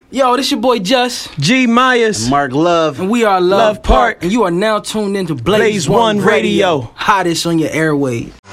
Yo, this your boy Just G Myers, Mark Love, and we are Love Park, and you are now tuned into Blaze One Radio, hottest on your airwaves.